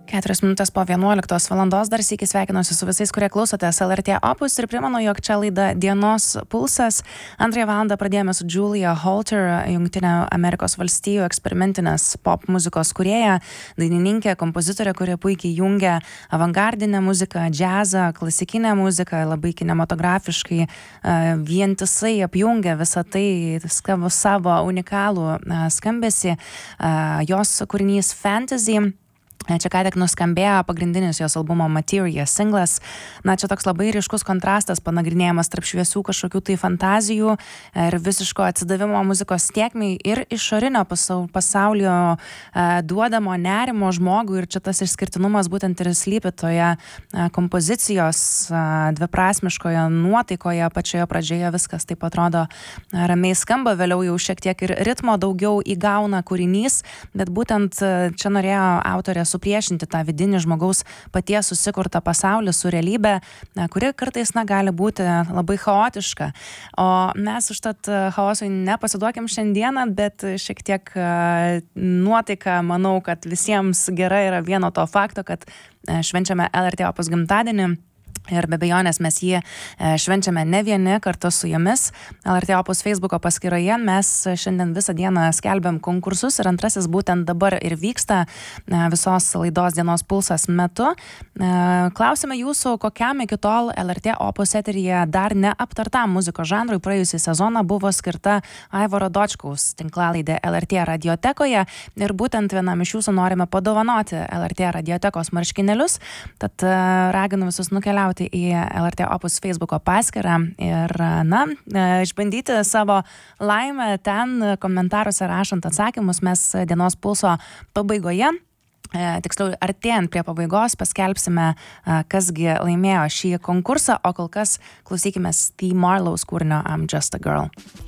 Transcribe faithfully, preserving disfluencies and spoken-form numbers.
Keturios minutės po vienuoliktos valandos dar sykį sveikinuosi su visais, kurie klausotės L R T Opus ir primenu, jog čia laida Dienos pulsas. Antrąją valandą pradėjome su Julia Holter, Jungtinė Amerikos valstijų eksperimentinės pop muzikos kūrėja, dainininkė, kompozitorė, kuri puikiai jungia avangardinę muziką, džiazą, klasikinę muziką, labai kinematografiškai vientisai apjungia visą tai savo, savo unikalų skambesį. Jos kūrinys Fantasy. Čia ką tik nuskambėjo pagrindinis jos albumo Materia singlas. Na, čia toks labai ryškus kontrastas panagrinėjamas tarp šviesių kažkokių tai fantazijų ir visiško atsidavimo muzikos tiekmei ir išorinio pasaulio e, duodamo nerimo žmogui. Ir čia tas išskirtinumas būtent ir slypi toje e, kompozicijos e, dviprasmiškoje nuotaikoje. Pačioje pradžioje viskas taip atrodo e, ramiai skamba, vėliau jau šiek tiek ir ritmo daugiau įgauna kūrinys, bet būtent e, čia norėjo autorė supriešinti tą vidinį žmogaus paties susikurtą pasaulį su realybė, kuri kartais na, gali būti labai chaotiška. O mes užtat chaosui nepasiduokim šiandieną, bet šiek tiek nuotaika, manau, kad visiems gera yra vieno to fakto, kad švenčiame L R T Opus gimtadienį. Ir be abejonės mes jį švenčiame ne vieni kartu su jumis. L R T Opus Facebooko paskyroje mes šiandien visą dieną skelbiam konkursus ir antrasis būtent dabar ir vyksta visos laidos Dienos pulsas metu. Klausime jūsų, kokiam iki tol L R T Opus eteryje dar neaptartam muzikos žanrui praėjusį sezoną buvo skirta Aivaro Dočkaus tinklalaidė L R T radiotekoje ir būtent vienam iš jūsų norime padovanoti L R T radiotekos marškinėlius. Tad raginu visus nukeliauti į L R T Opus Facebooko paskyrą ir, na, išbandyti savo laimę ten komentaruose rašant atsakymus. Mes Dienos pulso pabaigoje, tiksliau artėjant prie pabaigos, paskelbsime, kasgi laimėjo šį konkursą, o kol kas klausykime Steve Marlowe's kūrinio I'm Just a Girl.